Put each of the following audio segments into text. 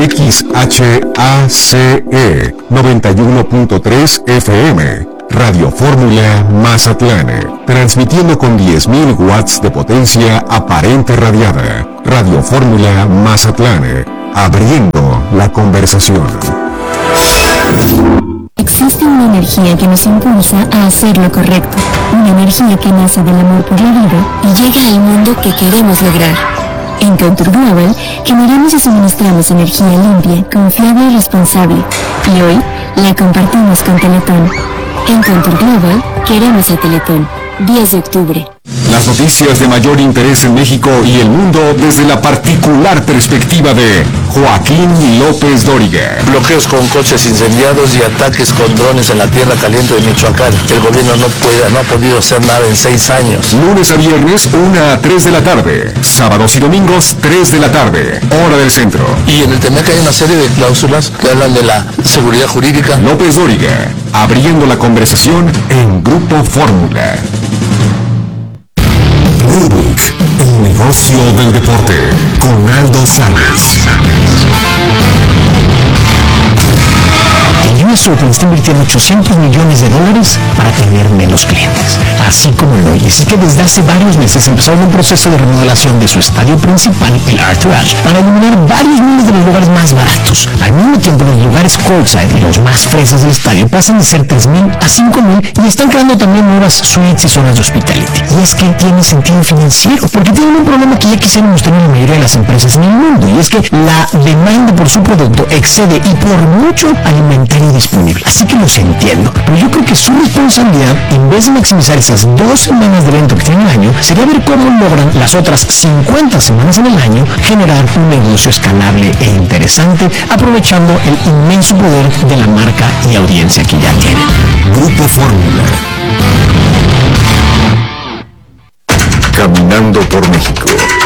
XHACE 91.3 FM, Radio Fórmula Mazatlán, transmitiendo con 10.000 watts de potencia aparente radiada. Radio Fórmula Mazatlán, abriendo la conversación. Existe una energía que nos impulsa a hacer lo correcto, una energía que nace del amor por la vida y llega al mundo que queremos lograr. En Contour Global generamos y suministramos energía limpia, confiable y responsable, y hoy la compartimos con Teletón. En Contour Global queremos a Teletón. 10 de octubre. Las noticias de mayor interés en México y el mundo desde la particular perspectiva de Joaquín López Dóriga. Bloqueos con coches incendiados y ataques con drones en la tierra caliente de Michoacán. El gobierno no ha podido hacer nada en 6 años. Lunes a viernes, 1 a 3 de la tarde. Sábados y domingos, 3 de la tarde. Hora del centro. Y en el TEMEC hay una serie de cláusulas que hablan de la seguridad jurídica. López Dóriga, abriendo la conversación en Grupo Fórmula. Rubik, el negocio del deporte, con Aldo Sánchez. El US Open está invirtiendo $800 millones para tener menos clientes. Así como lo oyes, es que desde hace varios meses empezaron un proceso de remodelación de su estadio principal, el Arthur Ashe, para eliminar varios miles de los lugares más baratos. Al mismo tiempo, los lugares courtside y los más fresas del estadio pasan de ser 3,000 a 5,000 y están creando también nuevas suites y zonas de hospitality. Y es que tiene sentido financiero, porque tienen un problema que ya quisiéramos tener la mayoría de las empresas en el mundo, y es que la demanda por su producto excede y por mucho al inventario disponible. Así que los entiendo, pero yo creo que su responsabilidad, en vez de maximizar esas 2 semanas de evento que tiene el año, sería ver cómo logran las otras 50 semanas en el año generar un negocio escalable e interesante, aprovechando el inmenso poder de la marca y audiencia que ya tienen. Grupo Fórmula. Caminando por México.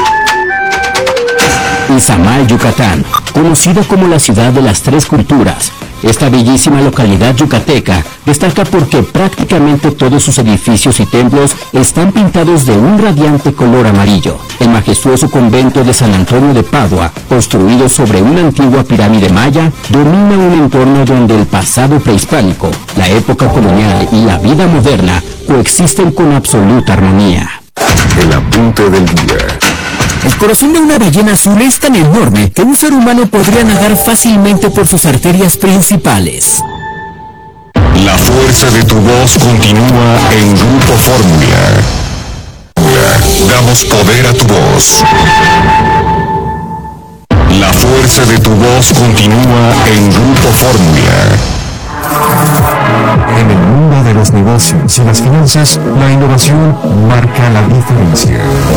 Izamal, Yucatán, conocida como la ciudad de las 3 culturas. Esta bellísima localidad yucateca destaca porque prácticamente todos sus edificios y templos están pintados de un radiante color amarillo. El majestuoso convento de San Antonio de Padua, construido sobre una antigua pirámide maya, domina un entorno donde el pasado prehispánico, la época colonial y la vida moderna coexisten con absoluta armonía. El apunte del día. El corazón de una ballena azul es tan enorme que un ser humano podría nadar fácilmente por sus arterias principales. La fuerza de tu voz continúa en Grupo Fórmula. Damos poder a tu voz. La fuerza de tu voz continúa en Grupo Fórmula. En el mundo de los negocios y las finanzas, la innovación marca la diferencia.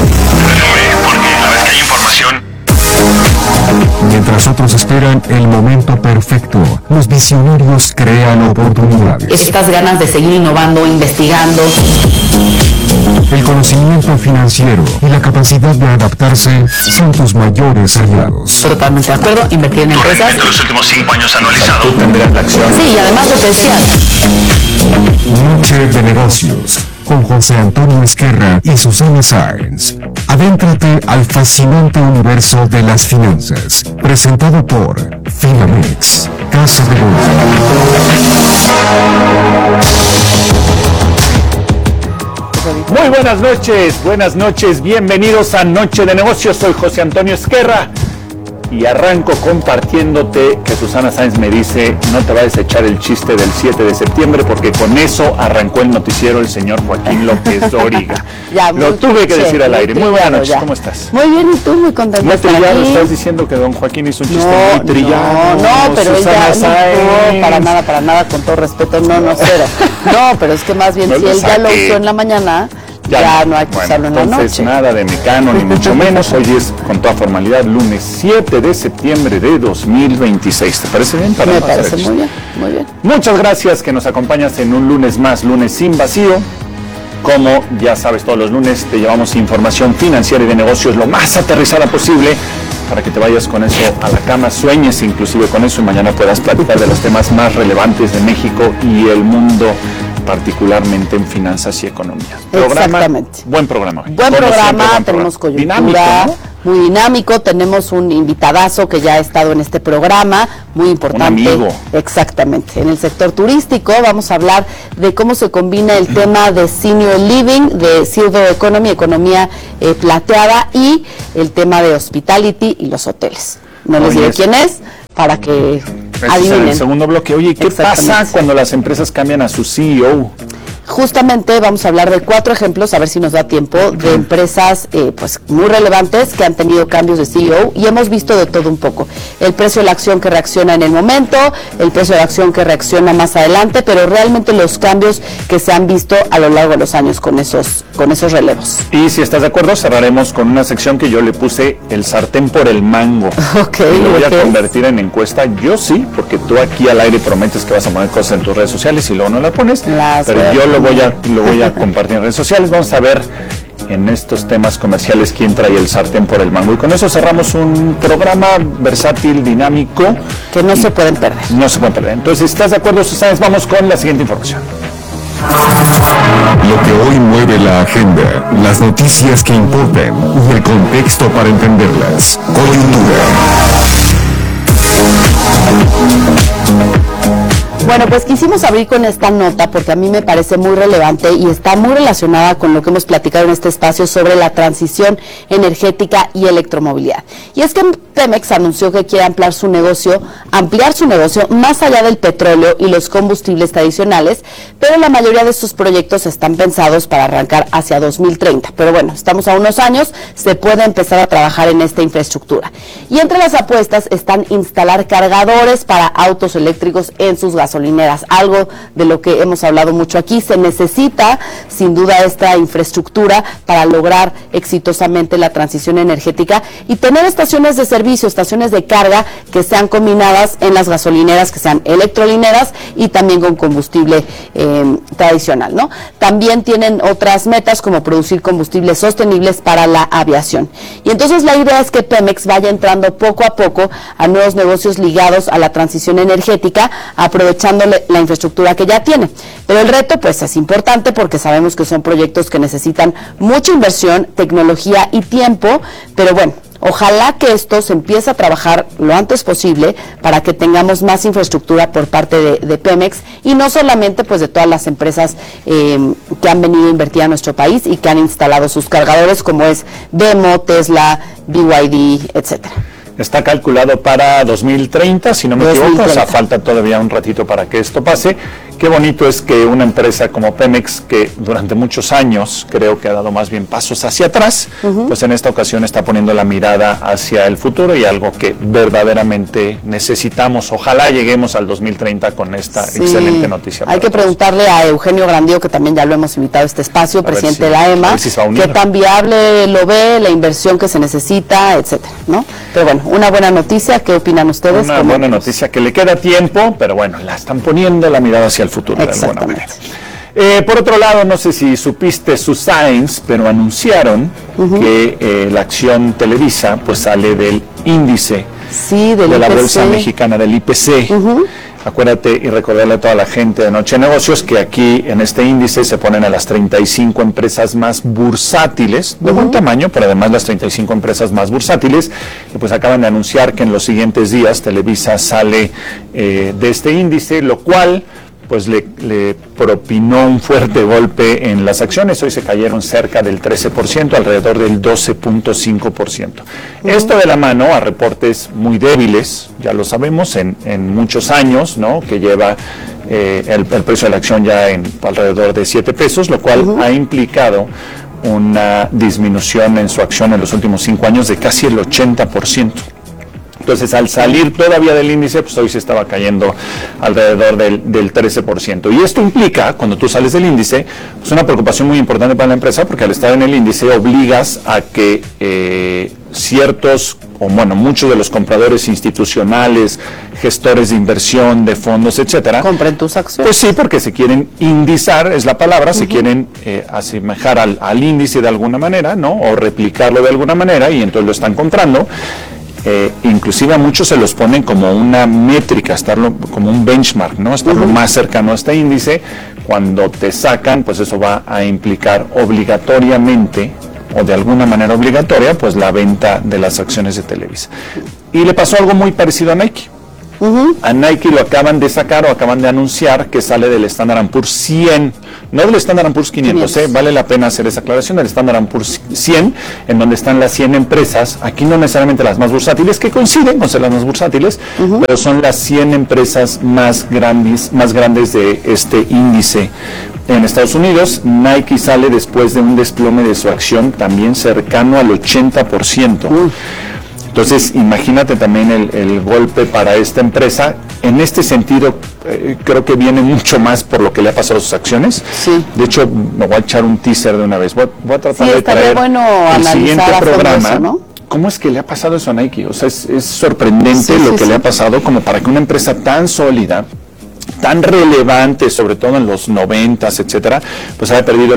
Mientras otros esperan el momento perfecto, los visionarios crean oportunidades. Estas ganas de seguir innovando, investigando. El conocimiento financiero y la capacidad de adaptarse son tus mayores aliados. Totalmente de acuerdo, invertir en empresas. En los últimos 5 años anualizado. Tú tendrías la acción. Sí, y además potencial. Noche de negocios, con José Antonio Esquerra y Susana Sáenz. Adéntrate al fascinante universo de las finanzas, presentado por Finamex, Casa de Bolsa. Muy buenas noches, bienvenidos a Noche de Negocios. Soy José Antonio Esquerra y arranco compartiéndote que Susana Sáenz me dice: no te vayas a echar el chiste del 7 de septiembre, porque con eso arrancó el noticiero el señor Joaquín López Dóriga. Lo tuve que decir al aire. Muy buenas noches, ¿cómo estás? Muy bien, y tú, muy contento de estar trillado, aquí. estás diciendo que don Joaquín hizo un chiste muy trillado. No, pero Susana ella Sáenz. no, para nada, con todo respeto, cero. No, pero es que más bien, si él ya lo usó en la mañana, ya no hay que usarlo en la noche. Entonces nada de mecano, ni mucho menos. Hoy es, con toda formalidad, lunes 7 de septiembre de 2026. ¿Te parece bien? Me parece muy bien, muy bien. Muchas gracias que nos acompañas en un lunes más, lunes sin vacío. Como ya sabes, todos los lunes te llevamos información financiera y de negocios lo más aterrizada posible, para que te vayas con eso a la cama, sueñes inclusive con eso, y mañana puedas platicar de los temas más relevantes de México y el mundo, particularmente en finanzas y economía. Exactamente. Buen programa. Buen programa, tenemos coyuntura. Dinámico, ¿no? muy dinámico. Tenemos un invitadazo que ya ha estado en este programa, muy importante. Un amigo. Exactamente. En el sector turístico vamos a hablar de cómo se combina el tema de senior living, de silver economy, economía plateada, y el tema de hospitality y los hoteles. No les diré quién es, para que adivinen. En el segundo bloque. Oye, ¿qué pasa cuando las empresas cambian a su CEO? Justamente vamos a hablar de 4 ejemplos, a ver si nos da tiempo, de empresas pues muy relevantes que han tenido cambios de CEO, y hemos visto de todo un poco. El precio de la acción que reacciona en el momento, el precio de la acción que reacciona más adelante, pero realmente los cambios que se han visto a lo largo de los años con esos relevos. Y si estás de acuerdo, cerraremos con una sección que yo le puse el sartén por el mango. Ok. Y lo voy a convertir en encuesta. Yo sí, porque tú aquí al aire prometes que vas a poner cosas en tus redes sociales y luego no las pones. Pero yo lo voy a compartir en redes sociales. Vamos a ver en estos temas comerciales quién trae el sartén por el mango. Y con eso cerramos un programa versátil, dinámico. Que no se pueden perder. No se pueden perder. Entonces, si estás de acuerdo, Susana, vamos con la siguiente información. Lo que hoy mueve la agenda, las noticias que importan y el contexto para entenderlas. Coyuntura. Bueno, pues quisimos abrir con esta nota porque a mí me parece muy relevante y está muy relacionada con lo que hemos platicado en este espacio sobre la transición energética y electromovilidad. Y es que Pemex anunció que quiere ampliar su negocio más allá del petróleo y los combustibles tradicionales, pero la mayoría de sus proyectos están pensados para arrancar hacia 2030. Pero bueno, estamos a unos años, se puede empezar a trabajar en esta infraestructura. Y entre las apuestas están instalar cargadores para autos eléctricos en sus gasolineras, algo de lo que hemos hablado mucho aquí. Se necesita sin duda esta infraestructura para lograr exitosamente la transición energética y tener estaciones de servicio, estaciones de carga que sean combinadas en las gasolineras, que sean electrolineras y también con combustible tradicional, ¿no? También tienen otras metas como producir combustibles sostenibles para la aviación. Y entonces la idea es que Pemex vaya entrando poco a poco a nuevos negocios ligados a la transición energética, aprovechando la infraestructura que ya tiene. Pero el reto pues es importante porque sabemos que son proyectos que necesitan mucha inversión, tecnología y tiempo, pero bueno, ojalá que esto se empiece a trabajar lo antes posible para que tengamos más infraestructura por parte de Pemex y no solamente pues de todas las empresas que han venido a invertir a nuestro país y que han instalado sus cargadores, como es Wemo, Tesla, BYD, etcétera. Está calculado para 2030, si no me equivoco, o sea, falta todavía un ratito para que esto pase. Qué bonito es que una empresa como Pemex, que durante muchos años creo que ha dado más bien pasos hacia atrás, pues en esta ocasión está poniendo la mirada hacia el futuro y algo que verdaderamente necesitamos. Ojalá lleguemos al 2030 con esta excelente noticia. Hay que preguntarle a Eugenio Grandío, que también ya lo hemos invitado a este espacio, presidente de la EMA, qué tan viable lo ve, la inversión que se necesita, etcétera, ¿no? Pero bueno, una buena noticia. ¿Qué opinan ustedes? Una buena noticia, que le queda tiempo, pero bueno, la están poniendo la mirada hacia el futuro de alguna manera. Por otro lado, no sé si supiste sus Sainz, pero anunciaron que la acción Televisa pues sale del índice de la Bolsa Mexicana, del IPC. Acuérdate y recordarle a toda la gente de Noche de Negocios que aquí en este índice se ponen a las 35 empresas más bursátiles, de buen tamaño, pero además las 35 empresas más bursátiles, y pues acaban de anunciar que en los siguientes días Televisa sale de este índice, lo cual pues le propinó un fuerte golpe en las acciones. Hoy se cayeron cerca del 13%, alrededor del 12.5%. Esto de la mano a reportes muy débiles, ya lo sabemos, en muchos años, ¿no? Que lleva el precio de la acción ya en alrededor de 7 pesos, lo cual ha implicado una disminución en su acción en los últimos 5 años de casi el 80%. Entonces, al salir todavía del índice, pues hoy se estaba cayendo alrededor del 13%. Y esto implica, cuando tú sales del índice, pues una preocupación muy importante para la empresa, porque al estar en el índice obligas a que muchos de los compradores institucionales, gestores de inversión, de fondos, etcétera, compren tus acciones. Pues sí, porque se quieren indizar, es la palabra, se quieren asemejar al índice de alguna manera, ¿no? O replicarlo de alguna manera, y entonces lo están comprando. Inclusive a muchos se los ponen como una métrica, estarlo como un benchmark, ¿no? Estarlo más cercano a este índice. Cuando te sacan, pues eso va a implicar obligatoriamente o de alguna manera obligatoria, pues la venta de las acciones de Televisa. Y le pasó algo muy parecido a Nike. A Nike lo acaban de sacar o acaban de anunciar que sale del Standard & Poor's 100, no del Standard & Poor's 500, vale la pena hacer esa aclaración, del Standard & Poor's 100, en donde están las 100 empresas, aquí no necesariamente las más bursátiles, que coinciden con ser las más bursátiles, pero son las 100 empresas más grandes de este índice en Estados Unidos. Nike sale después de un desplome de su acción también cercano al 80%. Entonces, imagínate también el golpe para esta empresa. En este sentido, creo que viene mucho más por lo que le ha pasado a sus acciones. Sí. De hecho, me voy a echar un teaser de una vez. Voy a tratar de traer bueno el siguiente programa. Eso, ¿no? ¿Cómo es que le ha pasado eso a Nike? O sea, es sorprendente lo que le ha pasado, como para que una empresa tan sólida, tan relevante, sobre todo en los 90s, etcétera, pues haya perdido el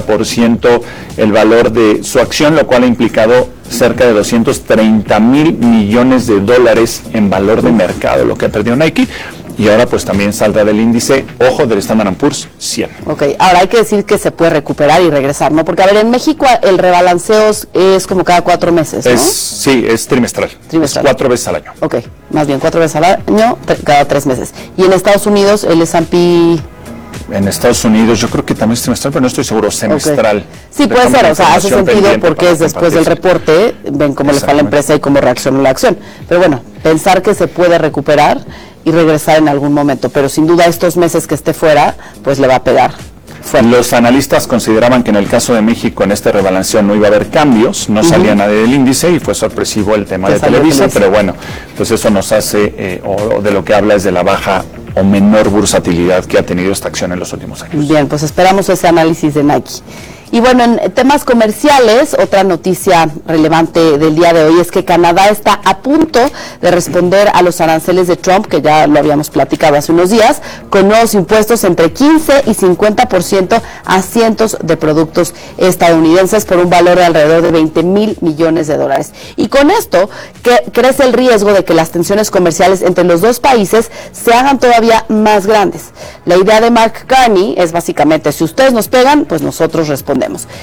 80% el valor de su acción, lo cual ha implicado cerca de 230,000 millones de dólares en valor de mercado, lo que ha perdido Nike, y ahora pues también saldrá del índice, ojo, del Standard & Poor's 100. Ok, ahora hay que decir que se puede recuperar y regresar, ¿no? Porque, a ver, en México el rebalanceo es como cada 4 meses, ¿no? Sí, es trimestral. Es 4 veces al año. Ok, más bien 4 veces al año, cada 3 meses. Y en Estados Unidos el S&P... En Estados Unidos yo creo que también es trimestral, pero no estoy seguro, semestral. Okay. Sí, puede ser, o sea, hace sentido porque es después del reporte, ven cómo le fue a la empresa y cómo reaccionó la acción. Pero bueno, pensar que se puede recuperar y regresar en algún momento, pero sin duda estos meses que esté fuera, pues le va a pegar fuerte. Los analistas consideraban que en el caso de México en este rebalanceo no iba a haber cambios, no salía nadie del índice y fue sorpresivo el tema de Televisa, pero bueno, pues eso nos hace, o de lo que habla es de la baja o menor bursatilidad que ha tenido esta acción en los últimos años. Bien, pues esperamos ese análisis de Nike. Y bueno, en temas comerciales, otra noticia relevante del día de hoy es que Canadá está a punto de responder a los aranceles de Trump, que ya lo habíamos platicado hace unos días, con nuevos impuestos entre 15 y 50% a cientos de productos estadounidenses por un valor de alrededor de 20,000 millones de dólares. Y con esto crece el riesgo de que las tensiones comerciales entre los dos países se hagan todavía más grandes. La idea de Mark Carney es básicamente, si ustedes nos pegan, pues nosotros respondemos.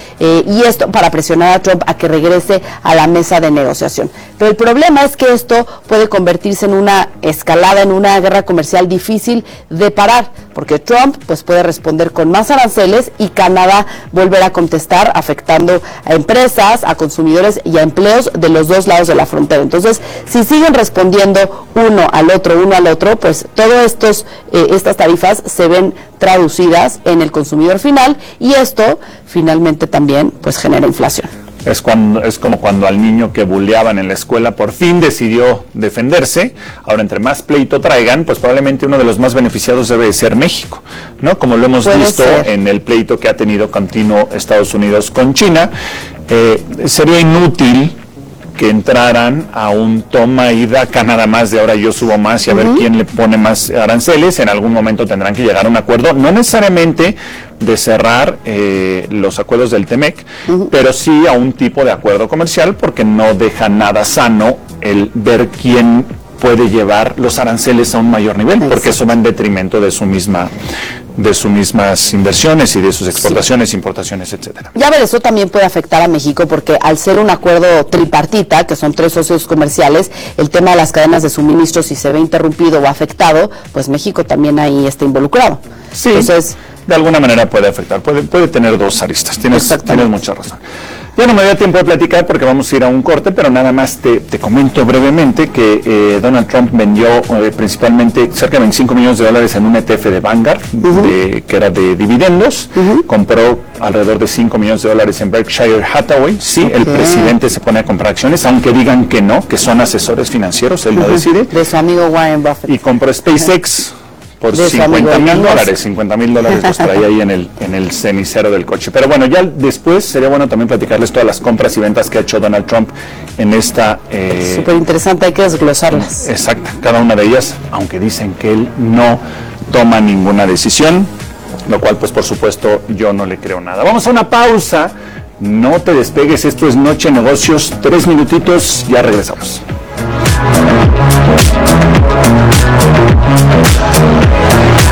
Y esto para presionar a Trump a que regrese a la mesa de negociación. Pero el problema es que esto puede convertirse en una escalada, en una guerra comercial difícil de parar, porque Trump pues puede responder con más aranceles y Canadá volver a contestar, afectando a empresas, a consumidores y a empleos de los dos lados de la frontera. Entonces, si siguen respondiendo uno al otro, pues todas estas tarifas se ven traducidas en el consumidor final y esto finalmente también pues genera inflación. Es como cuando al niño que buleaban en la escuela por fin decidió defenderse. Ahora, entre más pleito traigan, pues probablemente uno de los más beneficiados debe ser México, ¿no? Como lo hemos visto en el pleito que ha tenido continuo Estados Unidos con China. Sería inútil que entraran a un toma y daca nada más de ahora yo subo más y a ver quién le pone más aranceles. En algún momento tendrán que llegar a un acuerdo, no necesariamente de cerrar los acuerdos del TEMEC, pero sí a un tipo de acuerdo comercial, porque no deja nada sano el ver quién puede llevar los aranceles a un mayor nivel, porque eso va en detrimento de sus mismas inversiones y de sus exportaciones, importaciones, etcétera. Ya ver, eso también puede afectar a México, porque al ser un acuerdo tripartita, que son 3 socios comerciales, el tema de las cadenas de suministro, si se ve interrumpido o afectado, pues México también ahí está involucrado. Sí, entonces, de alguna manera puede afectar, puede tener dos aristas, tienes mucha razón. Ya no me da tiempo de platicar porque vamos a ir a un corte, pero nada más te comento brevemente que Donald Trump vendió principalmente cerca de 25 millones de dólares en un ETF de Vanguard, que era de dividendos, compró alrededor de 5 millones de dólares en Berkshire Hathaway. Sí, el presidente se pone a comprar acciones, aunque digan que no, que son asesores financieros, él lo decide. De su amigo Warren Buffett. Y compró SpaceX por $50,000 los traía ahí en el cenicero del coche. Pero bueno, ya después sería bueno también platicarles todas las compras y ventas que ha hecho Donald Trump en esta... Súper interesante, hay que desglosarlas. Exacto, cada una de ellas, aunque dicen que él no toma ninguna decisión, lo cual pues por supuesto yo no le creo nada. Vamos a una pausa, no te despegues, esto es Noche Negocios, 3 minutitos, ya regresamos.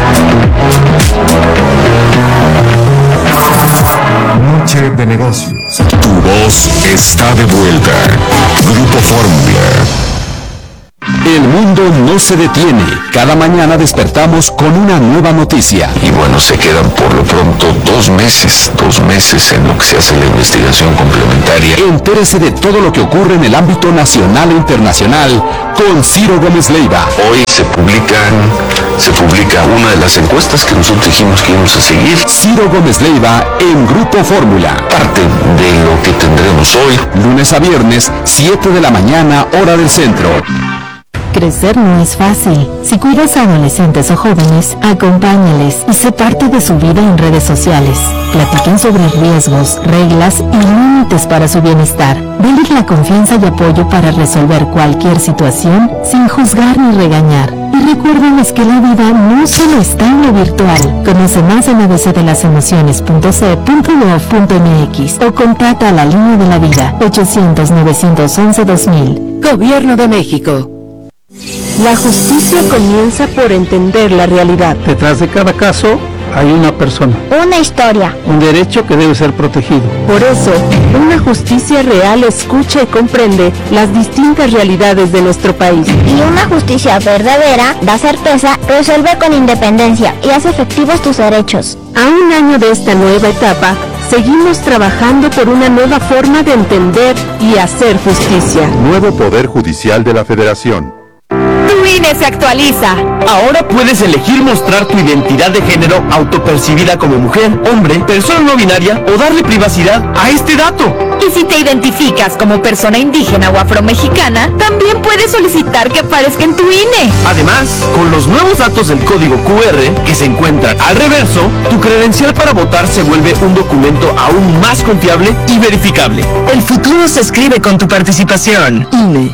Noche de Negocios. Tu voz está de vuelta. Grupo Fórmula. El mundo no se detiene. Cada mañana despertamos con una nueva noticia. Y bueno, se quedan por lo pronto 2 meses en lo que se hace la investigación complementaria. Entérese de todo lo que ocurre en el ámbito nacional e internacional con Ciro Gómez Leiva. Hoy se publica una de las encuestas que nosotros dijimos que íbamos a seguir. Ciro Gómez Leiva en Grupo Fórmula. Parte de lo que tendremos hoy. Lunes a viernes, 7 de la mañana, hora del centro. Crecer no es fácil. Si cuidas a adolescentes o jóvenes, acompáñales y sé parte de su vida en redes sociales. Platiquen sobre riesgos, reglas y límites para su bienestar. Denles la confianza y apoyo para resolver cualquier situación sin juzgar ni regañar. Y recuérdenles que la vida no solo está en lo virtual. Conoce más en abcdelasemociones.c.gov.mx o contacta a la línea de la vida 800-911-2000. Gobierno de México. La justicia comienza por entender la realidad. Detrás de cada caso hay una persona. Una historia. Un derecho que debe ser protegido. Por eso, una justicia real escucha y comprende las distintas realidades de nuestro país. Y una justicia verdadera da certeza, resuelve con independencia y hace efectivos tus derechos. A un año de esta nueva etapa, seguimos trabajando por una nueva forma de entender y hacer justicia. Nuevo Poder Judicial de la Federación. Tu INE se actualiza. Ahora puedes elegir mostrar tu identidad de género autopercibida como mujer, hombre, persona no binaria o darle privacidad a este dato. Y si te identificas como persona indígena o afromexicana, también puedes solicitar que aparezca en tu INE. Además, con los nuevos datos del código QR que se encuentran al reverso, tu credencial para votar se vuelve un documento aún más confiable y verificable. El futuro se escribe con tu participación. INE.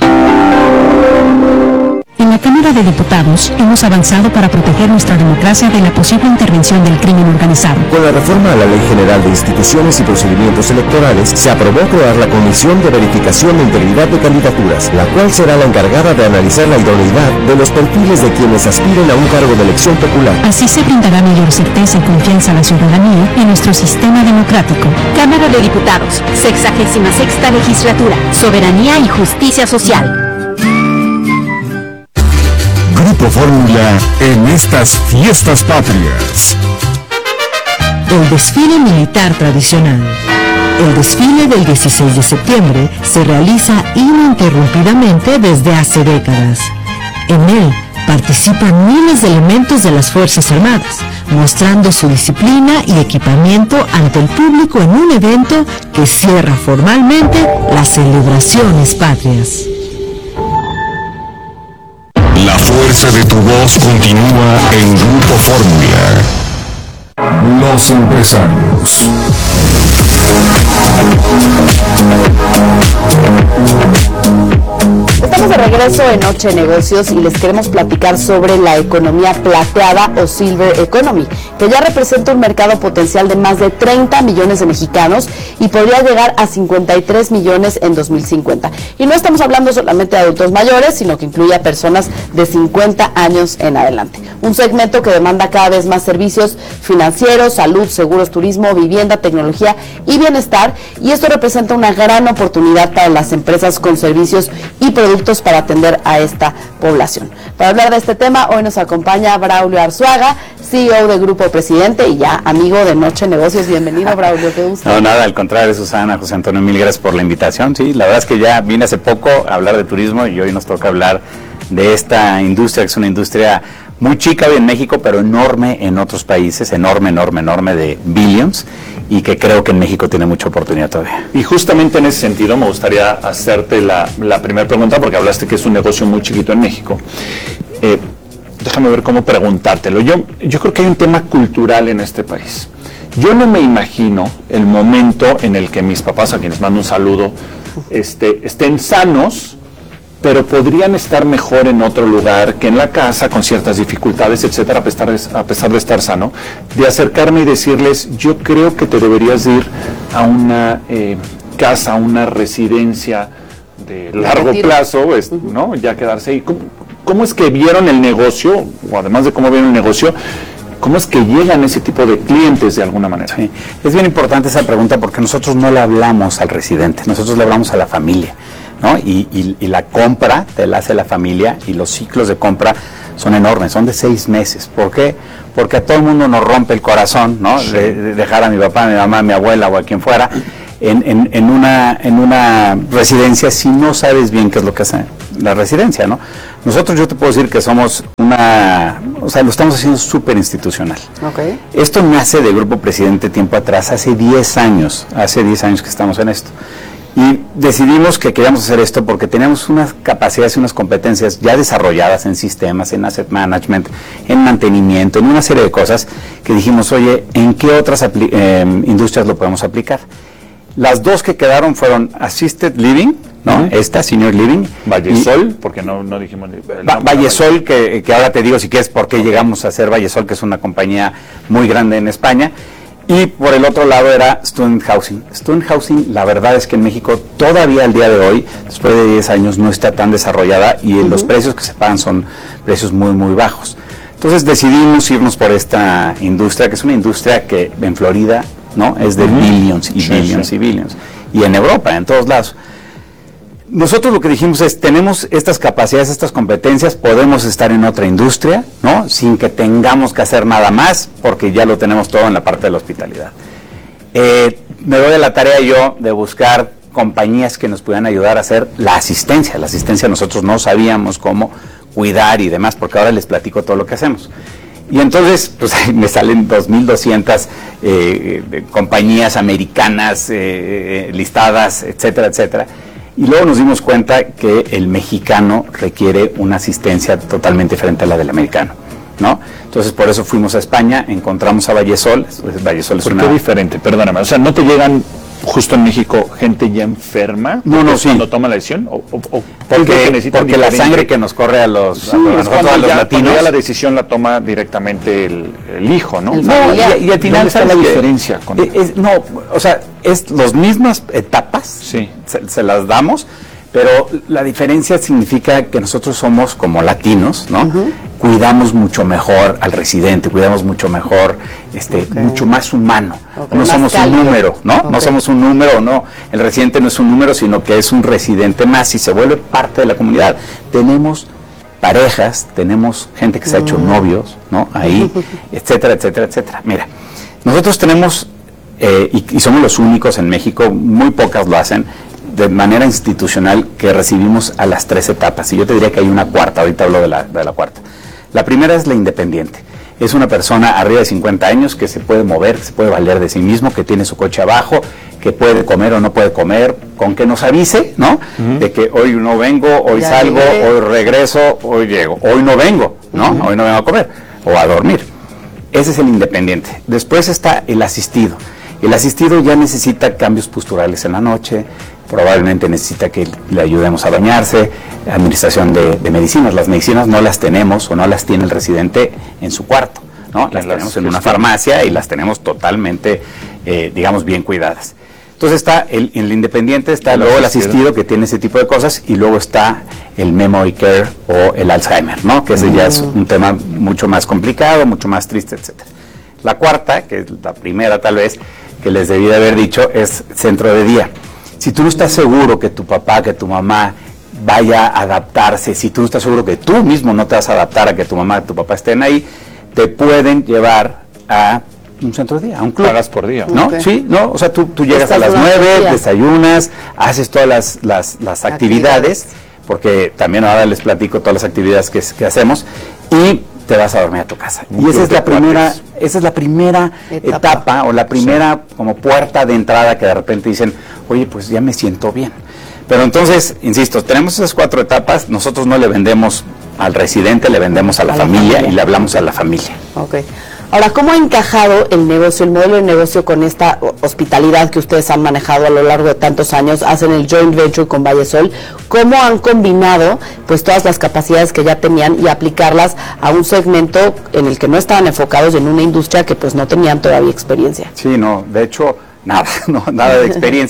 En la Cámara de Diputados hemos avanzado para proteger nuestra democracia de la posible intervención del crimen organizado. Con la reforma a la Ley General de Instituciones y Procedimientos Electorales, se aprobó crear la Comisión de Verificación de Integridad de Candidaturas, la cual será la encargada de analizar la idoneidad de los perfiles de quienes aspiren a un cargo de elección popular. Así se brindará mayor certeza y confianza a la ciudadanía en nuestro sistema democrático. Cámara de Diputados, 66ª Legislatura, Soberanía y Justicia Social. Grupo Fórmula en estas fiestas patrias. El desfile militar tradicional. El desfile del 16 de septiembre se realiza ininterrumpidamente desde hace décadas. En él participan miles de elementos de las Fuerzas Armadas, mostrando su disciplina y equipamiento ante el público en un evento que cierra formalmente las celebraciones patrias. La fuerza de tu voz continúa en Grupo Fórmula. Los empresarios. Estamos de regreso en Noche de Negocios y les queremos platicar sobre la economía plateada o Silver Economy, que ya representa un mercado potencial de más de 30 millones de mexicanos y podría llegar a 53 millones en 2050. Y no estamos hablando solamente de adultos mayores, sino que incluye a personas de 50 años en adelante. Un segmento que demanda cada vez más servicios financieros, salud, seguros, turismo, vivienda, tecnología y bienestar, y esto representa una gran oportunidad para las empresas con servicios y productos para atender a esta población. Para hablar de este tema, hoy nos acompaña Braulio Arzuaga, CEO de Grupo Presidente y ya amigo de Noche Negocios. Bienvenido, Braulio, qué gusto. No, nada, al contrario, Susana, José Antonio, mil gracias por la invitación. Sí, la verdad es que ya vine hace poco a hablar de turismo y hoy nos toca hablar de esta industria, que es una industria muy chica hoy en México, pero enorme en otros países, enorme de billions, y que creo que en México tiene mucha oportunidad todavía. Y justamente en ese sentido me gustaría hacerte la primera pregunta, porque hablaste que es un negocio muy chiquito en México. Déjame ver cómo preguntártelo. Yo creo que hay un tema cultural en este país. Yo no me imagino el momento en el que mis papás, a quienes mando un saludo, estén sanos, pero podrían estar mejor en otro lugar que en la casa, con ciertas dificultades, etcétera, a pesar de estar sano, de acercarme y decirles, yo creo que te deberías ir a una casa, a una residencia de largo plazo, ¿no? Ya quedarse ahí. ¿Cómo es que vieron el negocio, o además de cómo vieron el negocio, ¿Cómo es que llegan ese tipo de clientes de alguna manera? Sí, es bien importante esa pregunta porque nosotros no le hablamos al residente, nosotros le hablamos a la familia, ¿no? Y la compra te la hace la familia y los ciclos de compra son enormes, son de 6 meses. ¿Por qué? Porque a todo el mundo nos rompe el corazón, ¿no? Sí. De dejar a mi papá, a mi mamá, a mi abuela o a quien fuera en una residencia si no sabes bien qué es lo que hace la residencia, ¿no? Nosotros, yo te puedo decir que somos lo estamos haciendo súper institucional. Okay. Esto nace del Grupo Presidente tiempo atrás, hace 10 años que estamos en esto. Y decidimos que queríamos hacer esto porque teníamos unas capacidades y unas competencias ya desarrolladas en sistemas, en asset management, en mantenimiento, en una serie de cosas que dijimos, oye, ¿en qué otras industrias lo podemos aplicar? Las dos que quedaron fueron Assisted Living, ¿no? Esta, Senior Living. Vallesol, porque no dijimos... Vallesol, que ahora te digo si quieres por qué llegamos a hacer Vallesol, que es una compañía muy grande en España. Y por el otro lado era Student Housing. Student Housing, la verdad es que en México todavía al día de hoy, después de 10 años, no está tan desarrollada y los precios que se pagan son precios muy, muy bajos. Entonces decidimos irnos por esta industria, que es una industria que en Florida, ¿no? Es de billions y billions y billions. Y en Europa, en todos lados. Nosotros lo que dijimos es, tenemos estas capacidades, estas competencias, podemos estar en otra industria, ¿no? Sin que tengamos que hacer nada más, porque ya lo tenemos todo en la parte de la hospitalidad. Me doy a la tarea yo de buscar compañías que nos pudieran ayudar a hacer la asistencia. La asistencia nosotros no sabíamos cómo cuidar y demás, porque ahora les platico todo lo que hacemos. Y entonces, pues me salen 2,200 compañías americanas listadas, etcétera, etcétera. Y luego nos dimos cuenta que el mexicano requiere una asistencia totalmente diferente a la del americano, ¿no? Entonces, por eso fuimos a España, encontramos a Vallesol. Vallesol es ¿Por qué diferente? Perdóname, o sea, ¿no te llegan justo en México gente ya enferma? No, sí. ¿Cuando toma la decisión? Porque la sangre que nos corre a los latinos... Cuando ya la decisión la toma directamente el hijo, ¿no? Y al final está la diferencia. Es las mismas etapas, sí. se las damos, pero la diferencia significa que nosotros somos como latinos, ¿no? Cuidamos mucho mejor al residente, cuidamos mucho mejor, mucho más humano. No somos un número, ¿no? No somos un número, no. El residente no es un número, sino que es un residente más y se vuelve parte de la comunidad. Tenemos parejas, tenemos gente que se ha hecho novios, ¿no? Ahí, etcétera, etcétera, etcétera. Mira, nosotros tenemos, y somos los únicos en México, muy pocas lo hacen, de manera institucional, que recibimos a las 3 etapas. Y yo te diría que hay una cuarta, ahorita hablo de la cuarta. La primera es la independiente. Es una persona arriba de 50 años que se puede mover, que se puede valer de sí mismo, que tiene su coche abajo, que puede comer o no puede comer, con que nos avise, ¿no? De que hoy no vengo, hoy ya salgo, llegué. Hoy regreso, hoy llego. Hoy no vengo, ¿no? Hoy no vengo a comer o a dormir. Ese es el independiente. Después está el asistido. El asistido ya necesita cambios posturales en la noche, probablemente necesita que le ayudemos a bañarse, administración de medicinas. Las medicinas no las tenemos o no las tiene el residente en su cuarto, ¿no? Las tenemos en una farmacia y las tenemos totalmente, digamos, bien cuidadas. Entonces está el independiente, está luego el asistido que tiene ese tipo de cosas y luego está el memory care o el Alzheimer, ¿no? Que ese ya es un tema mucho más complicado, mucho más triste, etcétera. La cuarta, que es la primera tal vez, que les debí de haber dicho, es centro de día. Si tú no estás seguro que tu papá, que tu mamá vaya a adaptarse, si tú no estás seguro que tú mismo no te vas a adaptar a que tu mamá, tu papá estén ahí, te pueden llevar a un centro de día, a un club. Pagas por día. ¿No? Okay. Sí, ¿no? O sea, tú llegas a las 9, desayunas, haces todas las actividades, porque también ahora les platico todas las actividades que hacemos, y te vas a dormir a tu casa. Y esa es la primera etapa o la primera como puerta de entrada que de repente dicen, oye, pues ya me siento bien. Pero entonces, insisto, tenemos esas 4 etapas, nosotros no le vendemos al residente, le vendemos a la familia y le hablamos a la familia. Okay. Ahora, ¿cómo ha encajado el negocio, el modelo de negocio con esta hospitalidad que ustedes han manejado a lo largo de tantos años? Hacen el joint venture con Vallesol. ¿Cómo han combinado pues todas las capacidades que ya tenían y aplicarlas a un segmento en el que no estaban enfocados, en una industria que pues no tenían todavía experiencia? Sí, no, de hecho, nada de experiencia.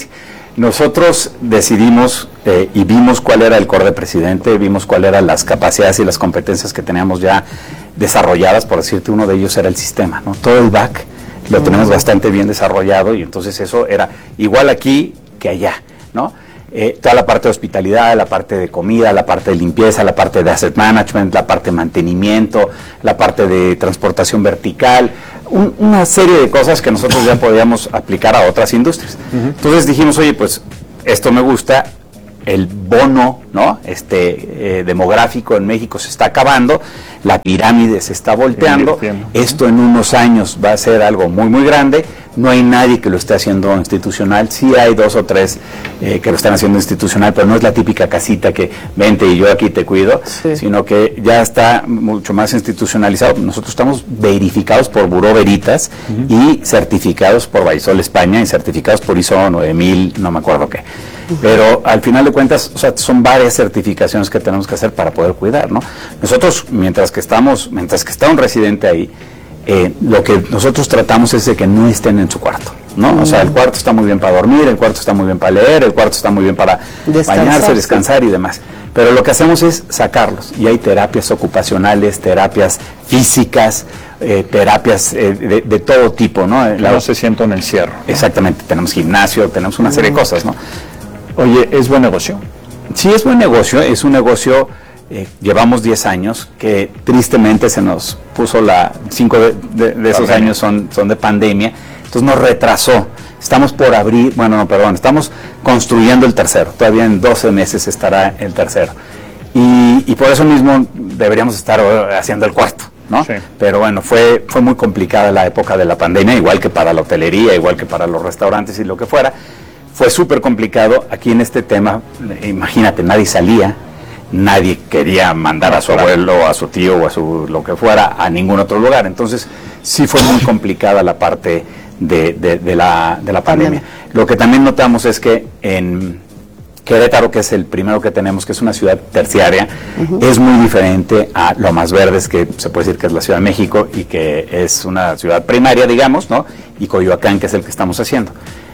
nosotros decidimos y vimos cuál era el core de presidente, vimos cuáles eran las capacidades y las competencias que teníamos ya desarrolladas. Por decirte, uno de ellos era el sistema, ¿no? Todo el back lo tenemos bastante bien desarrollado, y entonces eso era igual aquí que allá, ¿no? Toda la parte de hospitalidad, la parte de comida, la parte de limpieza, la parte de asset management, la parte de mantenimiento, la parte de transportación vertical, una serie de cosas que nosotros ya podíamos aplicar a otras industrias. Entonces dijimos, oye, pues esto me gusta, el bono, ¿no? Demográfico en México se está acabando, la pirámide se está volteando, esto en unos años va a ser algo muy muy grande, no hay nadie que lo esté haciendo institucional, sí hay 2 o 3 que lo están haciendo institucional, pero no es la típica casita que vente y yo aquí te cuido, sino que ya está mucho más institucionalizado. Nosotros estamos verificados por Buró Veritas y certificados por Baisol España y certificados por ISO 9000, no me acuerdo qué. Pero al final de cuentas, o sea, son varias certificaciones que tenemos que hacer para poder cuidar, ¿no? Nosotros, mientras que está un residente ahí, lo que nosotros tratamos es de que no estén en su cuarto, ¿no? O sea, el cuarto está muy bien para dormir, el cuarto está muy bien para leer, el cuarto está muy bien para bañarse, descansar y demás. Pero lo que hacemos es sacarlos, y hay terapias ocupacionales, terapias físicas, terapias de todo tipo, ¿no? No se sienta en el encierro, ¿no? Exactamente, tenemos gimnasio, tenemos una serie de cosas, ¿no? Oye, ¿es buen negocio? Sí, es buen negocio, es un negocio, llevamos 10 años, que tristemente se nos puso 5 de esos años son de pandemia, entonces nos retrasó. Estamos por abrir, estamos construyendo el tercero, todavía en 12 meses estará el tercero. Y por eso mismo deberíamos estar haciendo el cuarto, ¿no? Sí. Pero bueno, fue muy complicada la época de la pandemia, igual que para la hotelería, igual que para los restaurantes y lo que fuera. Fue súper complicado. Aquí en este tema, imagínate, nadie salía, nadie quería mandar a su abuelo, a su tío o a su lo que fuera a ningún otro lugar. Entonces sí fue muy complicada la parte de la pandemia. Lo que también notamos es que en Querétaro, que es el primero que tenemos, que es una ciudad terciaria, es muy diferente a Lomas Verdes, que se puede decir que es la Ciudad de México y que es una ciudad primaria, digamos, ¿no? Y Coyoacán, que es el que estamos haciendo.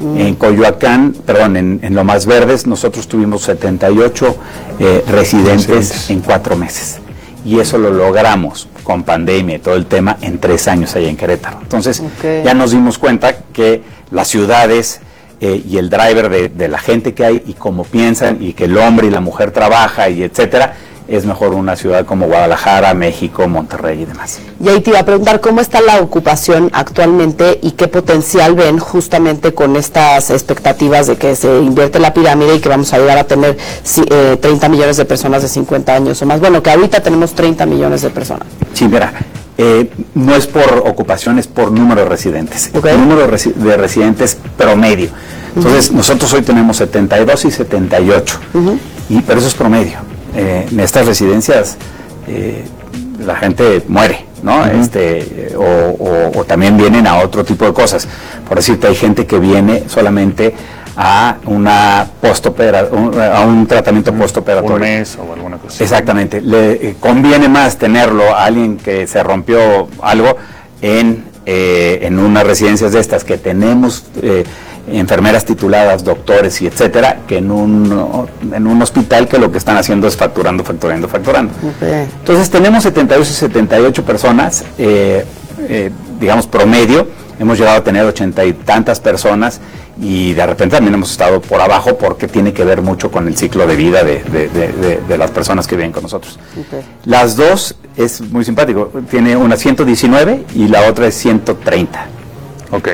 En Lomas Verdes nosotros tuvimos 78 residentes en 4 meses. Y eso lo logramos con pandemia y todo el tema en 3 años allá en Querétaro. Entonces ya nos dimos cuenta que las ciudades y el driver de la gente que hay y cómo piensan y que el hombre y la mujer trabaja y etcétera, es mejor una ciudad como Guadalajara, México, Monterrey y demás. Y ahí te iba a preguntar cómo está la ocupación actualmente y qué potencial ven justamente con estas expectativas de que se invierte la pirámide y que vamos a llegar a tener 30 millones de personas de 50 años o más. Bueno, que ahorita tenemos 30 millones de personas. Sí, mira, no es por ocupación, es por número de residentes. El número de residentes promedio. Entonces, nosotros hoy tenemos 72 y 78, pero eso es promedio. En estas residencias la gente muere, ¿no? O también vienen a otro tipo de cosas. Por decirte, hay gente que viene solamente a a un tratamiento postoperatorio. Un mes o alguna cosa. Exactamente. Le conviene más tenerlo a alguien que se rompió algo en unas residencias de estas que tenemos enfermeras tituladas, doctores y etcétera, que en un hospital que lo que están haciendo es facturando. Entonces tenemos 72 y 78 personas, digamos promedio. Hemos llegado a tener 80 y tantas personas y de repente también hemos estado por abajo porque tiene que ver mucho con el ciclo de vida de las personas que viven con nosotros. Las dos es muy simpático, tiene una 119 y la otra es 130. Ok.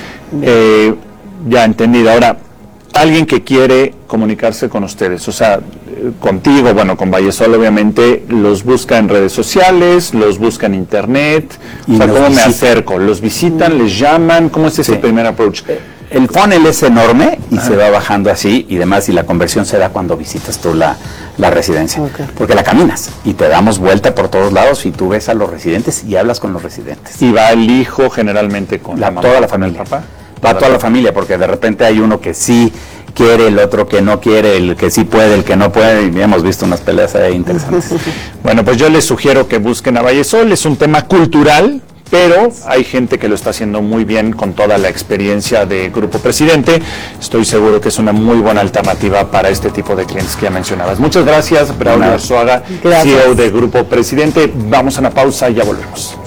Ya entendido. Ahora, alguien que quiere comunicarse con ustedes, o sea, contigo, bueno, con Baisol, obviamente, los busca en redes sociales, los busca en internet, o sea, ¿cómo me acerco? ¿Los visitan, les llaman? ¿Cómo es ese primer approach? El funnel es enorme y se va bajando así y demás, y la conversión se da cuando visitas tú la residencia, porque la caminas y te damos vuelta por todos lados y tú ves a los residentes y hablas con los residentes. Y va el hijo generalmente con la mamá, toda la familia. ¿El papá? Va toda la familia, porque de repente hay uno que sí quiere, el otro que no quiere, el que sí puede, el que no puede, y hemos visto unas peleas ahí interesantes. Bueno, pues yo les sugiero que busquen a Baisol, es un tema cultural, pero hay gente que lo está haciendo muy bien con toda la experiencia de Grupo Presidente. Estoy seguro que es una muy buena alternativa para este tipo de clientes que ya mencionabas. Muchas gracias, Braulio Arzuaga, CEO de Grupo Presidente. Vamos a una pausa y ya volvemos.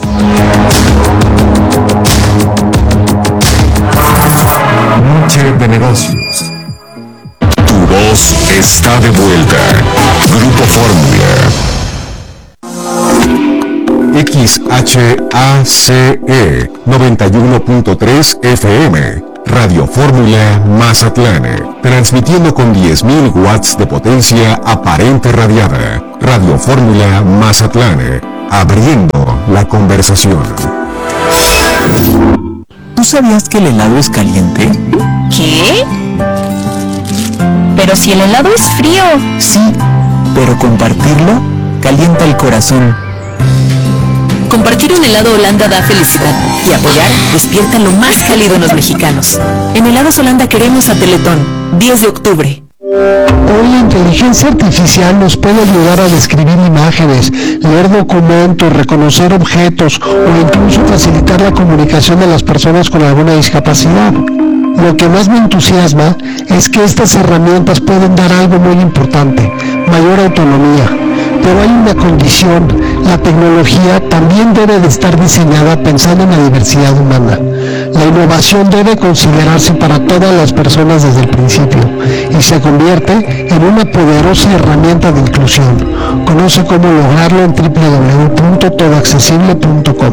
Noche de negocios. Tu voz está de vuelta. Grupo Fórmula. XHACE 91.3 FM. Radio Fórmula Mazatlán. Transmitiendo con 10.000 watts de potencia aparente radiada. Radio Fórmula Mazatlán. Abriendo la conversación. ¿Tú sabías que el helado es caliente? ¿Qué? Pero si el helado es frío. Sí, pero compartirlo calienta el corazón. Compartir un helado Holanda da felicidad y apoyar despierta lo más cálido en los mexicanos. En Helados Holanda queremos a Teletón, 10 de octubre. Hoy la inteligencia artificial nos puede ayudar a describir imágenes, leer documentos, reconocer objetos o incluso facilitar la comunicación de las personas con alguna discapacidad. Lo que más me entusiasma es que estas herramientas pueden dar algo muy importante, mayor autonomía. Pero hay una condición: la tecnología también debe de estar diseñada pensando en la diversidad humana. La innovación debe considerarse para todas las personas desde el principio y se convierte en una poderosa herramienta de inclusión. Conoce cómo lograrlo en www.todoaccesible.com.